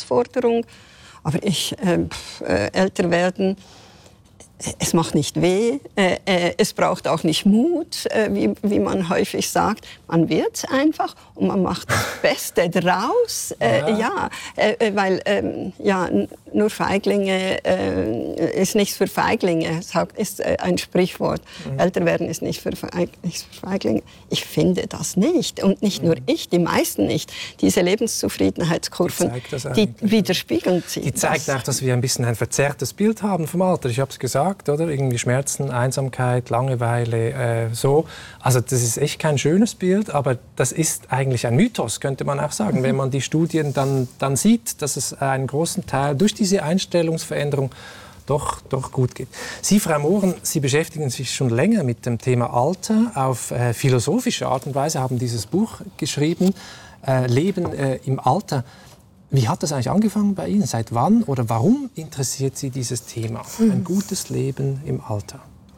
Herausforderung. Aber älter werden, es macht nicht weh, es braucht auch nicht Mut, wie man häufig sagt. Man wird einfach und man macht das Beste draus. Weil nur Feiglinge ist nichts für Feiglinge, ist ein Sprichwort. Älter werden ist nicht für Feiglinge. Ich finde das nicht. Und nicht nur ich, die meisten nicht. Diese Lebenszufriedenheitskurven, die widerspiegeln sich. Die zeigt auch, dass wir ein bisschen ein verzerrtes Bild haben vom Alter. Ich habe es gesagt, oder? Irgendwie Schmerzen, Einsamkeit, Langeweile, so. Also das ist echt kein schönes Bild, aber das ist eigentlich ein Mythos, könnte man auch sagen, wenn man die Studien dann sieht, dass es einen großen Teil durch diese Einstellungsveränderung doch gut geht. Sie, Frau Mohren, Sie beschäftigen sich schon länger mit dem Thema Alter. Auf philosophische Art und Weise haben dieses Buch geschrieben, Leben im Alter. Wie hat das eigentlich angefangen bei Ihnen? Seit wann oder warum interessiert Sie dieses Thema? Ein gutes Leben im Alter.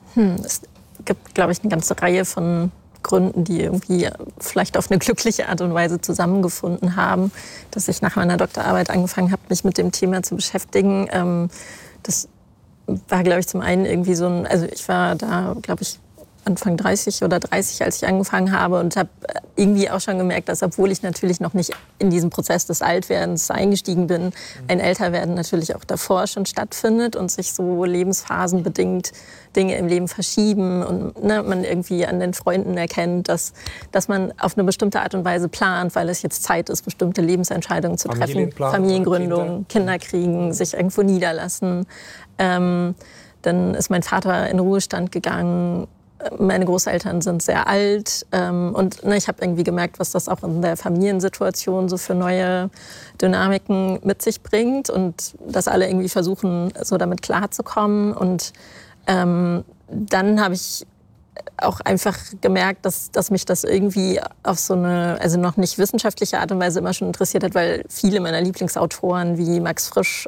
Es gibt, glaube ich, eine ganze Reihe von Gründen, die irgendwie vielleicht auf eine glückliche Art und Weise zusammengefunden haben, dass ich nach meiner Doktorarbeit angefangen habe, mich mit dem Thema zu beschäftigen. Das war, glaube ich, zum einen irgendwie so ein, also ich war da, glaube ich, Anfang 30 oder 30, als ich angefangen habe und habe irgendwie auch schon gemerkt, dass, obwohl ich natürlich noch nicht in diesen Prozess des Altwerdens eingestiegen bin, ein Älterwerden natürlich auch davor schon stattfindet und sich so lebensphasenbedingt Dinge im Leben verschieben und man irgendwie an den Freunden erkennt, dass man auf eine bestimmte Art und Weise plant, weil es jetzt Zeit ist, bestimmte Lebensentscheidungen zu treffen. Familiengründung, Kinder kriegen, sich irgendwo niederlassen. Dann ist mein Vater in Ruhestand gegangen. Meine Großeltern sind sehr alt und ich habe irgendwie gemerkt, was das auch in der Familiensituation so für neue Dynamiken mit sich bringt und dass alle irgendwie versuchen, so damit klarzukommen. Und dann habe ich auch einfach gemerkt, dass mich das irgendwie auf so eine, also noch nicht wissenschaftliche Art und Weise immer schon interessiert hat, weil viele meiner Lieblingsautoren wie Max Frisch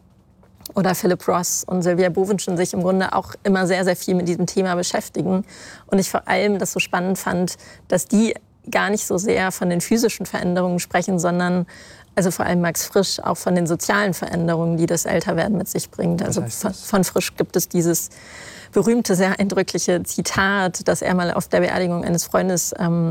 oder Philip Ross und Sylvia Bovenschen sich im Grunde auch immer sehr, sehr viel mit diesem Thema beschäftigen. Und ich vor allem das so spannend fand, dass die gar nicht so sehr von den physischen Veränderungen sprechen, sondern also vor allem Max Frisch auch von den sozialen Veränderungen, die das Älterwerden mit sich bringt. Also von Frisch gibt es dieses berühmte, sehr eindrückliche Zitat, das er mal auf der Beerdigung eines Freundes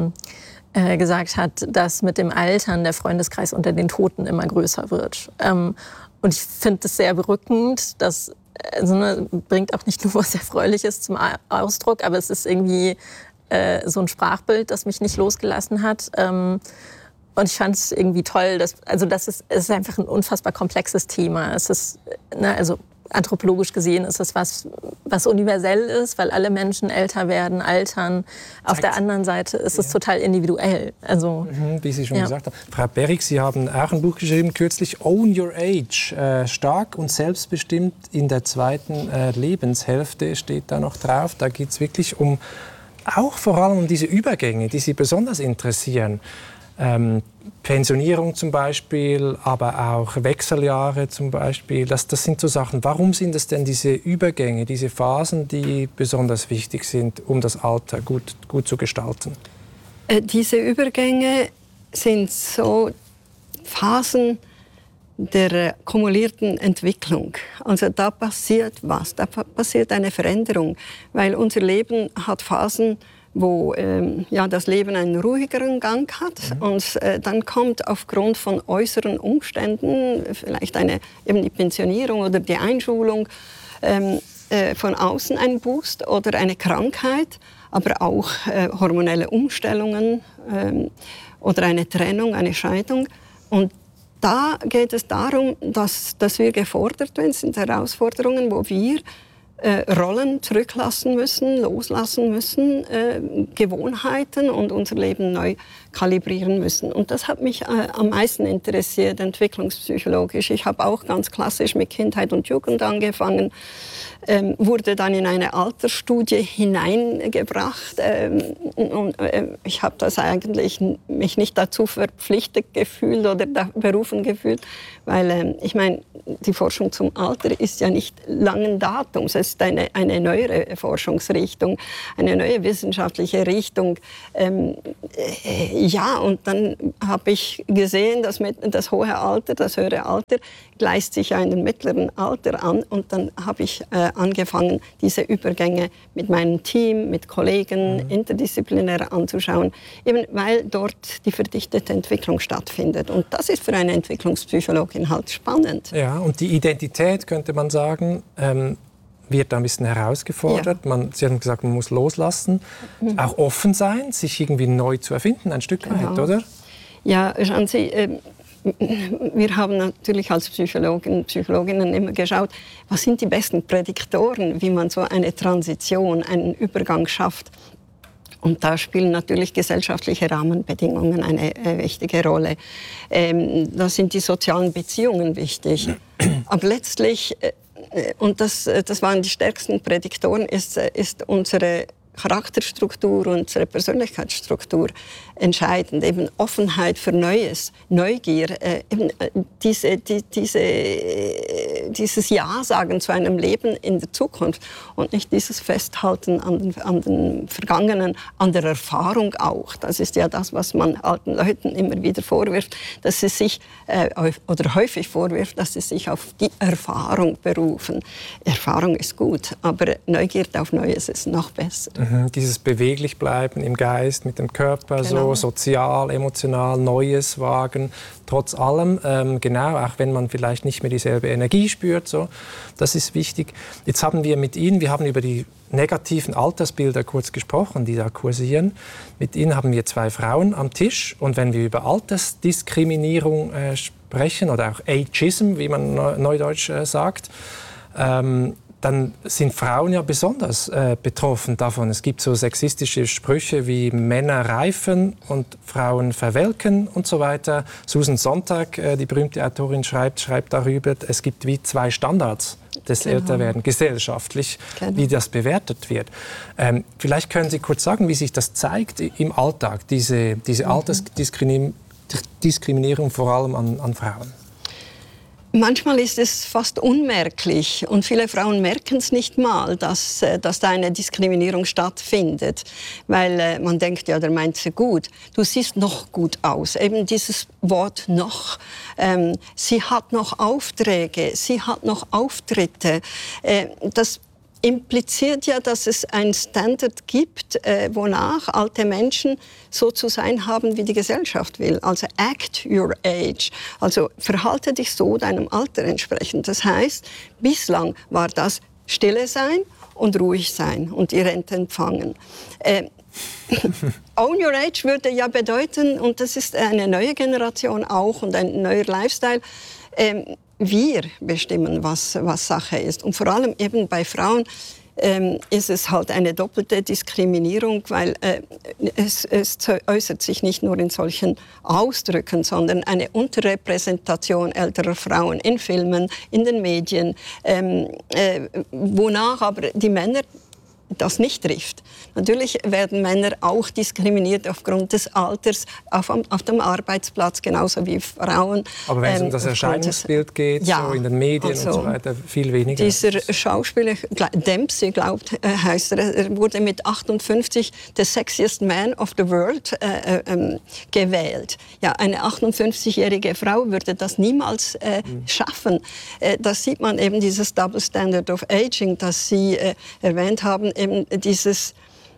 gesagt hat, dass mit dem Altern der Freundeskreis unter den Toten immer größer wird. Und ich finde es sehr berückend, das bringt auch nicht nur was Erfreuliches zum Ausdruck, aber es ist irgendwie so ein Sprachbild, das mich nicht losgelassen hat. Und ich fand es irgendwie toll, es ist einfach ein unfassbar komplexes Thema. Es ist, also anthropologisch gesehen ist es was universell ist, weil alle Menschen älter werden, altern. Auf der anderen Seite ist es total individuell. Also, wie Sie schon gesagt haben. Frau Berrig, Sie haben auch ein Buch geschrieben, kürzlich, Own Your Age. Stark und selbstbestimmt in der zweiten Lebenshälfte steht da noch drauf. Da geht es wirklich auch vor allem um diese Übergänge, die Sie besonders interessieren. Pensionierung zum Beispiel, aber auch Wechseljahre zum Beispiel. Das sind so Sachen. Warum sind es denn diese Übergänge, diese Phasen, die besonders wichtig sind, um das Alter gut zu gestalten? Diese Übergänge sind so Phasen der kumulierten Entwicklung. Also da passiert was, da passiert eine Veränderung, weil unser Leben hat Phasen, wo das Leben einen ruhigeren Gang hat und dann kommt aufgrund von äußeren Umständen, vielleicht eben die Pensionierung oder die Einschulung, von außen ein Boost oder eine Krankheit, aber auch hormonelle Umstellungen oder eine Trennung, eine Scheidung. Und da geht es darum, dass wir gefordert werden, es sind Herausforderungen, wo wir Rollen zurücklassen müssen, loslassen müssen, Gewohnheiten und unser Leben neu kalibrieren müssen. Und das hat mich am meisten interessiert, entwicklungspsychologisch. Ich habe auch ganz klassisch mit Kindheit und Jugend angefangen, wurde dann in eine Altersstudie hineingebracht. Ich habe das eigentlich mich nicht dazu verpflichtet gefühlt oder berufen gefühlt, weil ich meine, die Forschung zum Alter ist ja nicht langen Datums. Es ist eine neuere Forschungsrichtung, eine neue wissenschaftliche Richtung. Ja, und dann habe ich gesehen, dass das hohe Alter, das höhere Alter gleicht sich ja in dem mittleren Alter an. Und dann habe ich angefangen, diese Übergänge mit meinem Team, mit Kollegen interdisziplinär anzuschauen, eben weil dort die verdichtete Entwicklung stattfindet. Und das ist für eine Entwicklungspsychologin halt spannend. Ja, und die Identität, könnte man sagen, wird da ein bisschen herausgefordert. Ja. Sie haben gesagt, man muss loslassen, auch offen sein, sich irgendwie neu zu erfinden, ein Stück weit, oder? Ja, schauen Sie, wir haben natürlich als Psychologinnen immer geschaut, was sind die besten Prädiktoren, wie man so eine Transition, einen Übergang schafft. Und da spielen natürlich gesellschaftliche Rahmenbedingungen eine wichtige Rolle. Da sind die sozialen Beziehungen wichtig. Aber letztlich, und das waren die stärksten Prädiktoren, ist unsere Charakterstruktur, unsere Persönlichkeitsstruktur entscheidend. Eben Offenheit für Neues, Neugier, eben dieses Ja-Sagen zu einem Leben in der Zukunft und nicht dieses Festhalten an den Vergangenen, an der Erfahrung auch. Das ist ja das, was man alten Leuten immer wieder vorwirft, dass sie sich, oder häufig vorwirft, dass sie sich auf die Erfahrung berufen. Erfahrung ist gut, aber Neugierde auf Neues ist noch besser. Dieses beweglich bleiben im Geist, mit dem Körper, genau. So sozial, emotional, Neues wagen, trotz allem, genau, auch wenn man vielleicht nicht mehr dieselbe Energie spürt, so, das ist wichtig. Jetzt haben wir mit Ihnen, wir haben über die negativen Altersbilder kurz gesprochen, die da kursieren. Mit Ihnen haben wir 2 Frauen am Tisch und wenn wir über Altersdiskriminierung sprechen oder auch Ageism, wie man neudeutsch sagt, dann sind Frauen ja besonders betroffen davon. Es gibt so sexistische Sprüche wie Männer reifen und Frauen verwelken und so weiter. Susan Sontag, die berühmte Autorin, schreibt darüber, es gibt wie 2 Standards des Älterwerden, gesellschaftlich, wie das bewertet wird. Vielleicht können Sie kurz sagen, wie sich das zeigt im Alltag, diese Altersdiskriminierung vor allem an Frauen. Manchmal ist es fast unmerklich und viele Frauen merken es nicht mal, dass da eine Diskriminierung stattfindet, weil man denkt, ja, der meint sie gut. Du siehst noch gut aus. Eben dieses Wort noch. Sie hat noch Aufträge, sie hat noch Auftritte. Das impliziert ja, dass es ein Standard gibt, wonach alte Menschen so zu sein haben, wie die Gesellschaft will. Also act your age. Also verhalte dich so deinem Alter entsprechend. Das heißt, bislang war das Stille sein und ruhig sein und die Rente empfangen. Own your age würde ja bedeuten, und das ist eine neue Generation auch und ein neuer Lifestyle, wir bestimmen, was Sache ist. Und vor allem eben bei Frauen ist es halt eine doppelte Diskriminierung, weil es äußert sich nicht nur in solchen Ausdrücken, sondern eine Unterrepräsentation älterer Frauen in Filmen, in den Medien, wonach aber die Männer das nicht trifft. Natürlich werden Männer auch diskriminiert aufgrund des Alters auf dem Arbeitsplatz, genauso wie Frauen. Aber wenn es um das Erscheinungsbild geht, ja, so in den Medien und so weiter, viel weniger. Dieser Schauspieler, Dempsey, heißt er wurde mit 58 the sexiest man of the world gewählt. Ja, eine 58-jährige Frau würde das niemals schaffen. Da sieht man eben dieses Double Standard of Aging, das Sie erwähnt haben, eben dieses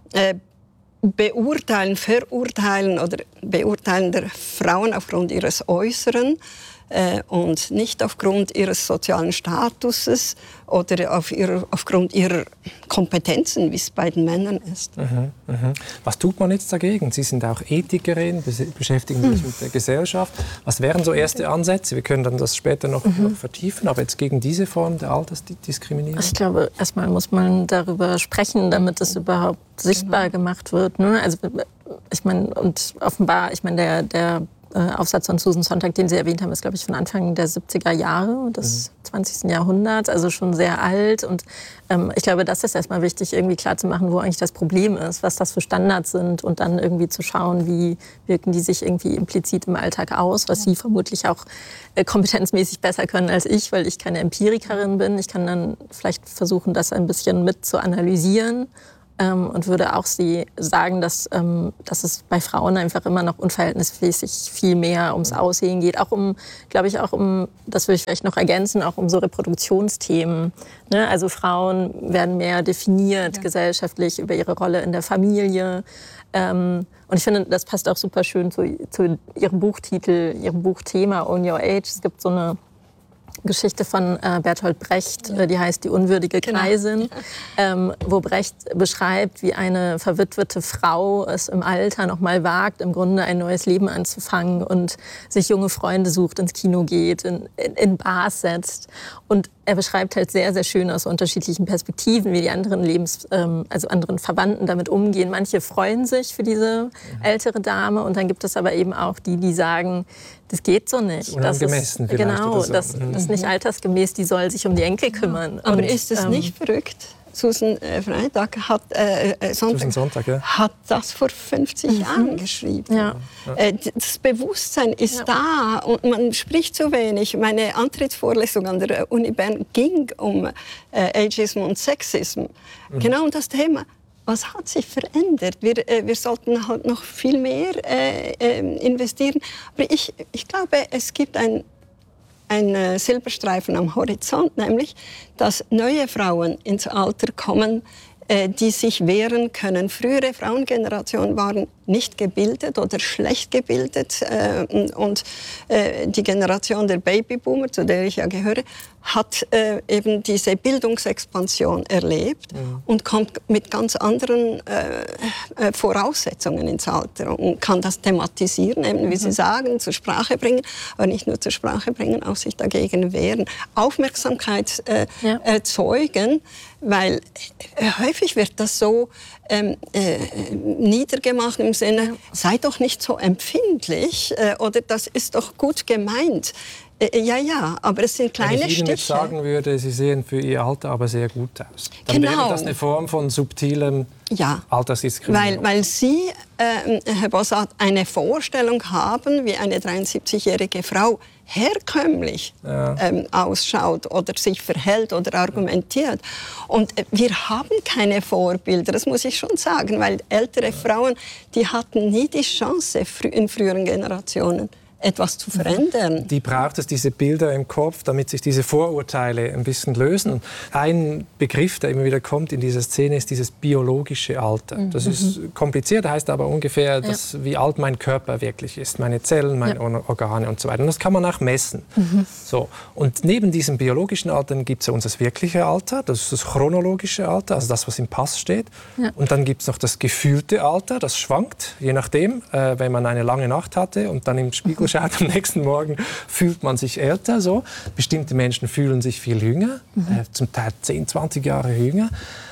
Verurteilen oder Beurteilen der Frauen aufgrund ihres Äußeren und nicht aufgrund ihres sozialen Statuses oder aufgrund ihrer Kompetenzen, wie es bei den Männern ist. Was tut man jetzt dagegen? Sie sind auch Ethikerin, beschäftigen sich mit der Gesellschaft. Was wären so erste Ansätze? Wir können dann das später noch vertiefen, aber jetzt gegen diese Form der Altersdiskriminierung? Ich glaube, erstmal muss man darüber sprechen, damit es überhaupt sichtbar gemacht wird. Ne? Also ich meine, und offenbar, ich meine, der Aufsatz von Susan Sontag, den Sie erwähnt haben, ist, glaube ich, von Anfang der 70er Jahre des 20. Jahrhunderts, also schon sehr alt. Und ich glaube, das ist erstmal wichtig, irgendwie klarzumachen, wo eigentlich das Problem ist, was das für Standards sind und dann irgendwie zu schauen, wie wirken die sich irgendwie implizit im Alltag aus, was Sie vermutlich auch kompetenzmäßig besser können als ich, weil ich keine Empirikerin bin. Ich kann dann vielleicht versuchen, das ein bisschen mit zu analysieren und würde auch sagen, dass es bei Frauen einfach immer noch unverhältnismäßig viel mehr ums Aussehen geht. Auch glaube ich, das will ich vielleicht noch ergänzen, auch um so Reproduktionsthemen. Ne? Also Frauen werden mehr definiert gesellschaftlich über ihre Rolle in der Familie. Und ich finde, das passt auch super schön zu ihrem Buchtitel, ihrem Buchthema Own Your Age. Es gibt so eine Geschichte von Bertolt Brecht, die heißt Die unwürdige Greisin, wo Brecht beschreibt, wie eine verwitwete Frau es im Alter noch mal wagt, im Grunde ein neues Leben anzufangen und sich junge Freunde sucht, ins Kino geht, in Bars setzt. Und er beschreibt halt sehr, sehr schön aus unterschiedlichen Perspektiven, wie die anderen anderen Verwandten damit umgehen. Manche freuen sich für diese ältere Dame und dann gibt es aber eben auch die sagen, das geht so nicht. Das ist genau, das ist nicht altersgemäß, die soll sich um die Enkel kümmern. Aber ist es nicht verrückt? Susan Sontag hat das vor 50 Jahren geschrieben. Ja. Das Bewusstsein ist da und man spricht zu wenig. Meine Antrittsvorlesung an der Uni Bern ging um Ageism und Sexism. Genau um das Thema. Was hat sich verändert? Wir sollten halt noch viel mehr investieren. Aber ich glaube, es gibt ein Silberstreifen am Horizont, nämlich, dass neue Frauen ins Alter kommen, die sich wehren können. Frühere Frauengenerationen waren nicht gebildet oder schlecht gebildet. Und die Generation der Babyboomer, zu der ich ja gehöre, hat eben diese Bildungsexpansion erlebt und kommt mit ganz anderen Voraussetzungen ins Alter und kann das thematisieren, eben, wie Sie sagen, zur Sprache bringen, aber nicht nur zur Sprache bringen, auch sich dagegen wehren. Aufmerksamkeit erzeugen, weil häufig wird das so niedergemacht im Sinne, sei doch nicht so empfindlich oder das ist doch gut gemeint. Ja, aber es sind kleine Stiche. Wenn ich Ihnen jetzt sagen würde, Sie sehen für Ihr Alter aber sehr gut aus, dann wäre das eine Form von subtilem Altersdiskriminierung. Weil Sie, Herr Bossart, eine Vorstellung haben, wie eine 73-jährige Frau herkömmlich ausschaut oder sich verhält oder argumentiert. Und wir haben keine Vorbilder, das muss ich schon sagen, weil ältere Frauen, die hatten nie die Chance in früheren Generationen, etwas zu verändern. Die braucht es, diese Bilder im Kopf, damit sich diese Vorurteile ein bisschen lösen. Und ein Begriff, der immer wieder kommt in dieser Szene, ist dieses biologische Alter. Das ist kompliziert, heißt aber ungefähr, wie alt mein Körper wirklich ist, meine Zellen, meine Organe und so weiter. Und das kann man auch messen. So. Und neben diesem biologischen Alter gibt es ja unser wirkliches Alter, das ist das chronologische Alter, also das, was im Pass steht. Und dann gibt es noch das gefühlte Alter, das schwankt, je nachdem, wenn man eine lange Nacht hatte und dann im Spiegel schaut, am nächsten Morgen fühlt man sich älter. So. Bestimmte Menschen fühlen sich viel jünger, zum Teil 10, 20 Jahre jünger.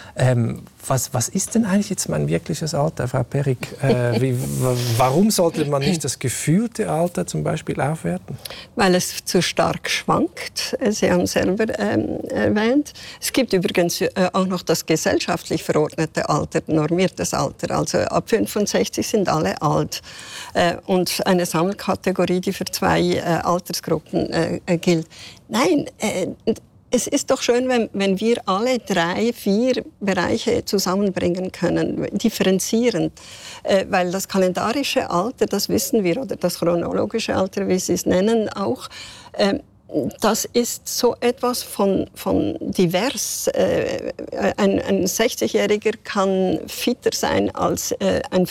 Was ist denn eigentlich jetzt mein wirkliches Alter, Frau Perig? Warum sollte man nicht das gefühlte Alter zum Beispiel aufwerten? Weil es zu stark schwankt. Sie haben es selber erwähnt. Es gibt übrigens auch noch das gesellschaftlich verordnete Alter, normiertes Alter. Also ab 65 sind alle alt. Und eine Sammelkategorie, die für 2 Altersgruppen gilt. Nein, es ist doch schön, wenn wir alle 3, 4 Bereiche zusammenbringen können, differenzierend. Weil das kalendarische Alter, das wissen wir, oder das chronologische Alter, wie Sie es nennen, auch, das ist so etwas von divers. Ein 60-Jähriger kann fitter sein als ein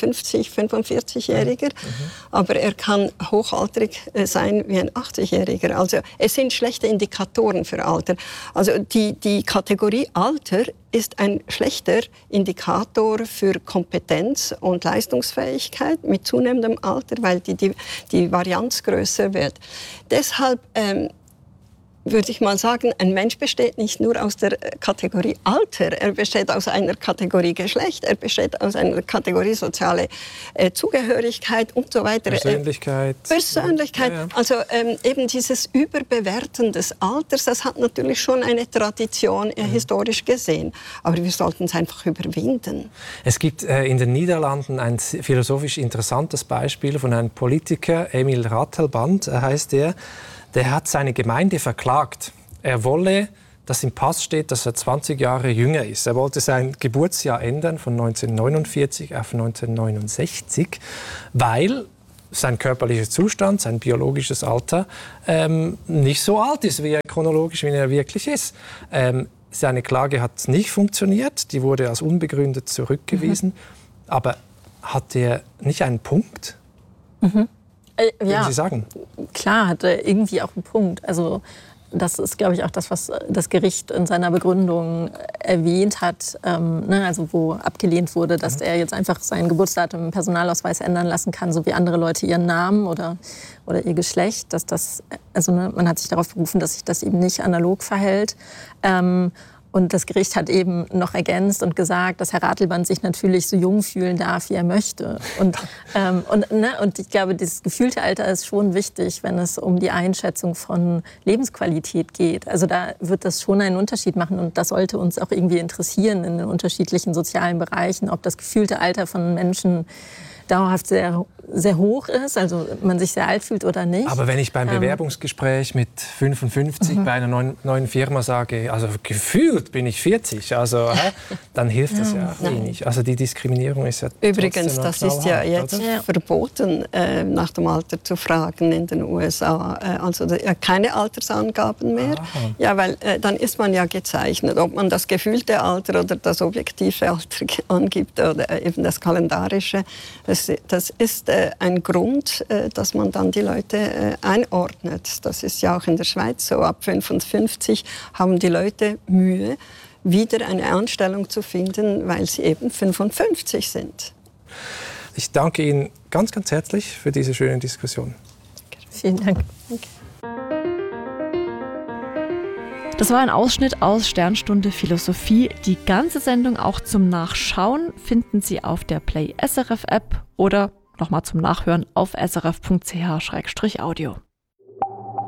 45-, aber er kann hochaltrig sein wie ein 80-Jähriger. Also es sind schlechte Indikatoren für Alter. Also die Kategorie Alter ist ein schlechter Indikator für Kompetenz und Leistungsfähigkeit mit zunehmendem Alter, weil die Varianz größer wird. Deshalb würde ich mal sagen, ein Mensch besteht nicht nur aus der Kategorie Alter, er besteht aus einer Kategorie Geschlecht, er besteht aus einer Kategorie soziale Zugehörigkeit und so weiter. Persönlichkeit. Ja. Also eben dieses Überbewerten des Alters, das hat natürlich schon eine Tradition historisch gesehen. Aber wir sollten es einfach überwinden. Es gibt in den Niederlanden ein philosophisch interessantes Beispiel von einem Politiker, Emil Ratelband heißt er. Der hat seine Gemeinde verklagt. Er wolle dass im Pass steht, dass er 20 Jahre jünger ist. Er wollte sein Geburtsjahr ändern von 1949 auf 1969, weil sein körperlicher Zustand, sein biologisches Alter nicht so alt ist, wie er chronologisch, wie er wirklich ist. Seine Klage hat nicht funktioniert, die wurde als unbegründet zurückgewiesen. Aber hat er nicht einen Punkt? Würden Sie sagen? Klar, hat er irgendwie auch einen Punkt. Also das ist, glaube ich, auch das, was das Gericht in seiner Begründung erwähnt hat, also wo abgelehnt wurde, dass er jetzt einfach sein Geburtsdatum im Personalausweis ändern lassen kann, so wie andere Leute ihren Namen oder ihr Geschlecht. Man hat sich darauf berufen, dass sich das eben nicht analog verhält. Und das Gericht hat eben noch ergänzt und gesagt, dass Herr Ratelband sich natürlich so jung fühlen darf, wie er möchte. Und ich glaube, das gefühlte Alter ist schon wichtig, wenn es um die Einschätzung von Lebensqualität geht. Also da wird das schon einen Unterschied machen. Und das sollte uns auch irgendwie interessieren in den unterschiedlichen sozialen Bereichen, ob das gefühlte Alter von Menschen dauerhaft sehr, sehr hoch ist, also man sich sehr alt fühlt oder nicht. Aber wenn ich beim Bewerbungsgespräch mit 55 bei einer neuen Firma sage, also gefühlt bin ich 40, also dann hilft das ja wenig. Also die Diskriminierung ist ja übrigens, das ist ja jetzt verboten, nach dem Alter zu fragen in den USA. Also keine Altersangaben mehr. Aha. Ja, weil dann ist man ja gezeichnet, ob man das gefühlte Alter oder das objektive Alter angibt oder eben das kalendarische. Das ist ein Grund, dass man dann die Leute einordnet. Das ist ja auch in der Schweiz so. Ab 55 haben die Leute Mühe, wieder eine Anstellung zu finden, weil sie eben 55 sind. Ich danke Ihnen ganz, ganz herzlich für diese schöne Diskussion. Vielen Dank. Okay. Das war ein Ausschnitt aus Sternstunde Philosophie. Die ganze Sendung auch zum Nachschauen finden Sie auf der Play SRF App oder nochmal zum Nachhören auf srf.ch/audio.